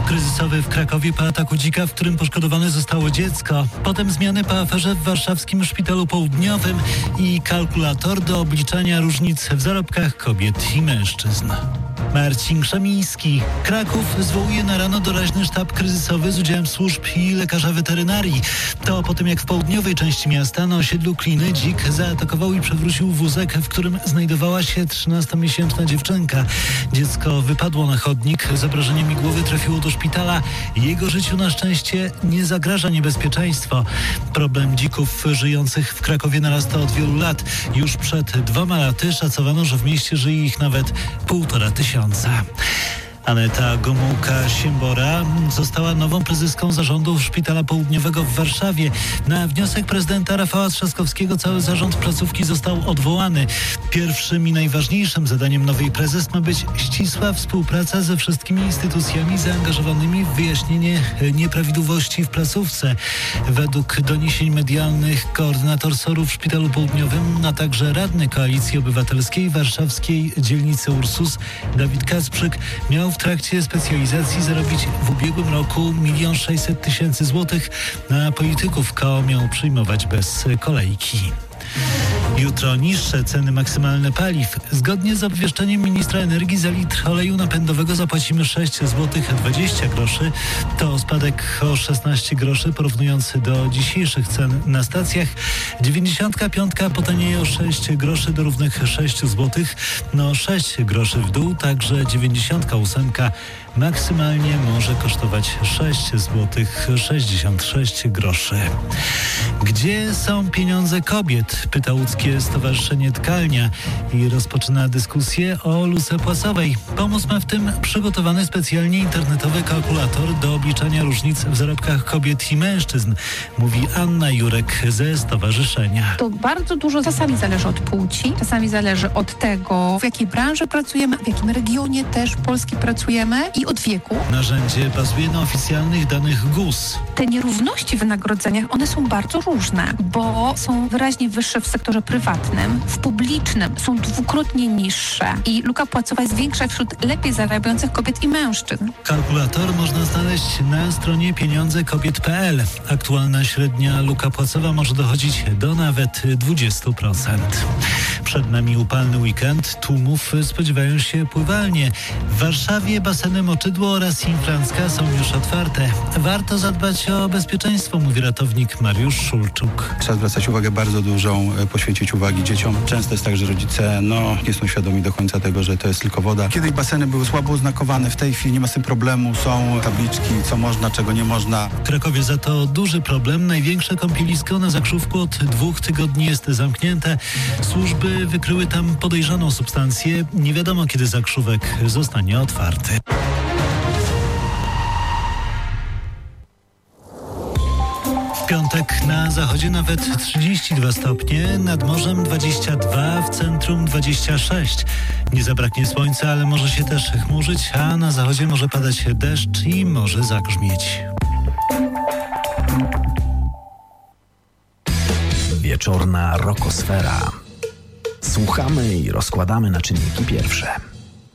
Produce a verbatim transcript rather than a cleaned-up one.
kryzysowy w Krakowie po ataku dzika, w którym poszkodowane zostało dziecko. Potem zmiany po aferze w warszawskim Szpitalu Południowym i kalkulator do obliczania różnic w zarobkach kobiet i mężczyzn. Marcin Krzemiński. Kraków zwołuje na rano doraźny sztab kryzysowy z udziałem służb i lekarza weterynarii. To po tym, jak w południowej części miasta na osiedlu Kliny dzik zaatakował i przewrócił wózek, w którym znajdowała się trzynastomiesięczna dziewczynka. Dziecko wypadło na chodnik, z obrażeniami głowy trafiło do szpitala. Jego życiu na szczęście nie zagraża niebezpieczeństwo. Problem dzików żyjących w Krakowie narasta od wielu lat. Już przed dwoma laty szacowano, że w mieście żyje ich nawet półtora tysiąca. Aneta Gomułka-Siembora została nową prezeską zarządu Szpitala Południowego w Warszawie. Na wniosek prezydenta Rafała Trzaskowskiego cały zarząd placówki został odwołany. Pierwszym i najważniejszym zadaniem nowej prezes ma być ścisła współpraca ze wszystkimi instytucjami zaangażowanymi w wyjaśnienie nieprawidłowości w placówce. Według doniesień medialnych koordynator S O R-u w Szpitalu Południowym, a także radny Koalicji Obywatelskiej warszawskiej dzielnicy Ursus Dawid Kasprzyk miał w trakcie specjalizacji zarobić w ubiegłym roku milion sześćset tysięcy złotych. Na polityków K O miał przyjmować bez kolejki. Jutro niższe ceny maksymalne paliw. Zgodnie z obwieszczeniem ministra energii za litr oleju napędowego zapłacimy sześć złotych dwadzieścia groszy. To spadek o szesnaście groszy porównując do dzisiejszych cen na stacjach. dziewięćdziesiątka piątka potanieje o sześć groszy do równych sześć złotych. No sześć groszy w dół, także dziewięćdziesiątka ósemka maksymalnie może kosztować sześć złotych sześćdziesiąt sześć groszy. Gdzie są pieniądze kobiet? Pyta łódzkie Stowarzyszenie Tkalnia i rozpoczyna dyskusję o luce płacowej. Pomóc ma w tym przygotowany specjalnie internetowy kalkulator do obliczania różnic w zarobkach kobiet i mężczyzn, mówi Anna Jurek ze stowarzyszenia. To bardzo dużo czasami zależy od płci, czasami zależy od tego, w jakiej branży pracujemy, w jakim regionie też Polski pracujemy i od wieku. Narzędzie bazuje na oficjalnych danych G U S. Te nierówności w wynagrodzeniach, one są bardzo różne, bo są wyraźnie wyższe w sektorze prywatnym, w publicznym są dwukrotnie niższe i luka płacowa jest większa wśród lepiej zarabiających kobiet i mężczyzn. Kalkulator można znaleźć na stronie pieniądze kobiet kropka p l. Aktualna średnia luka płacowa może dochodzić do nawet dwadzieścia procent. Przed nami upalny weekend. Tłumów spodziewają się pływalnie. W Warszawie baseny Moczydło oraz Inflancka są już otwarte. Warto zadbać o bezpieczeństwo, mówi ratownik Mariusz Szulczuk. Trzeba zwracać uwagę bardzo dużą, poświęcić uwagi dzieciom. Często jest tak, że rodzice no, nie są świadomi do końca tego, że to jest tylko woda. Kiedyś baseny były słabo oznakowane, w tej chwili nie ma z tym problemu. Są tabliczki, co można, czego nie można. W Krakowie za to duży problem. Największe kąpielisko na Zakrzówku od dwóch tygodni jest zamknięte. Służby wykryły tam podejrzaną substancję. Nie wiadomo, kiedy Zakrzówek zostanie otwarty. W piątek na zachodzie nawet trzydzieści dwa stopnie, nad morzem dwadzieścia dwa, w centrum dwadzieścia sześć. Nie zabraknie słońca, ale może się też chmurzyć, a na zachodzie może padać deszcz i może zagrzmieć. Wieczorna rokosfera. Słuchamy i rozkładamy na czynniki pierwsze.